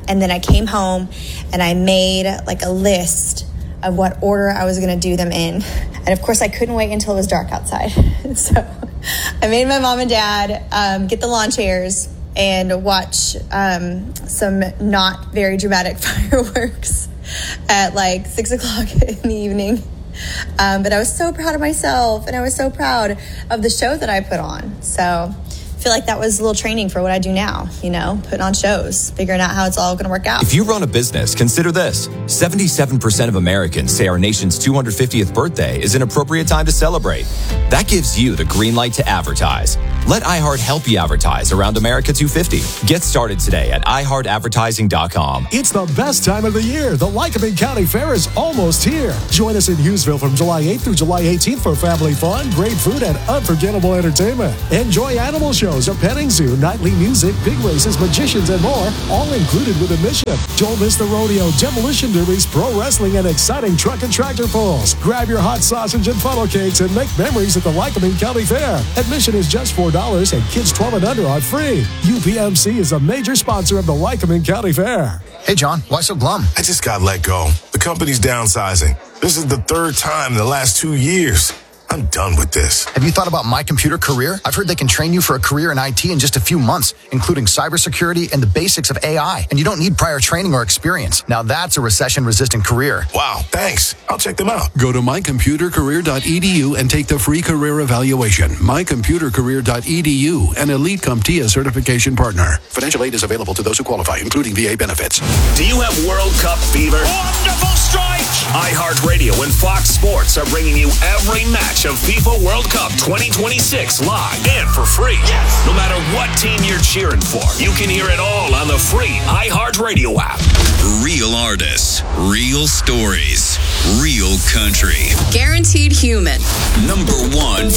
And then I came home and I made like a list of what order I was going to do them in. And of course I couldn't wait until it was dark outside. So I made my mom and dad get the lawn chairs and watch some not very dramatic fireworks at like 6 o'clock in the evening. But I was so proud of myself, and I was so proud of the show that I put on. So I feel like that was a little training for what I do now, putting on shows, figuring out how it's all going to work out. If you run a business, consider this. 77% of Americans say our nation's 250th birthday is an appropriate time to celebrate. That gives you the green light to advertise. Let iHeart help you advertise around America 250. Get started today at iHeartAdvertising.com. It's the best time of the year. The Lycoming County Fair is almost here. Join us in Hughesville from July 8th through July 18th for family fun, great food, and unforgettable entertainment. Enjoy animal shows, a petting zoo, nightly music, big races, magicians, and more, all included with admission. Don't miss the rodeo, demolition derbies, pro wrestling, and exciting truck and tractor pulls. Grab your hot sausage and funnel cakes and make memories at the Lycoming County Fair. Admission is just $4 and kids 12 and under are free. UPMC is a major sponsor of the Lycoming County Fair. Hey, John, why so glum? I just got let go. The company's downsizing. This is the third time in the last 2 years. I'm done with this. Have you thought about My Computer Career? I've heard they can train you for a career in IT in just a few months, including cybersecurity and the basics of AI. And you don't need prior training or experience. Now that's a recession-resistant career. Wow, thanks. I'll check them out. Go to mycomputercareer.edu and take the free career evaluation. mycomputercareer.edu, an Elite CompTIA certification partner. Financial aid is available to those who qualify, including VA benefits. Do you have World Cup fever? Wonderful strike! iHeartRadio and Fox Sports are bringing you every match of FIFA World Cup 2026 live and for free. Yes! No matter what team you're cheering for, you can hear it all on the free iHeartRadio app. Real artists, real stories, real country. Guaranteed human. #1